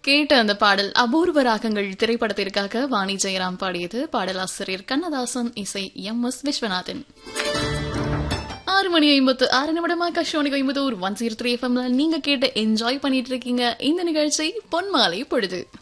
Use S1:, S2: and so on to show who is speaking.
S1: கேட்ட அந்த பாடல் அபூர்வ ராகங்கள் திரைப்படத்திற்காக வாணி ஜெயராம் பாடியது. பாடலாசிரியர் கண்ணதாசன், இசை எம்.எஸ். விஸ்வநாதன். 6:56 ஆகாஷவாணி கோயம்புத்தூர் 103 FM நீங்க கேட்டு என்ஜாய் பண்ணிட்டு இருக்கீங்க. இந்த நிகழ்ச்சி பொன்மாலை பொழுது.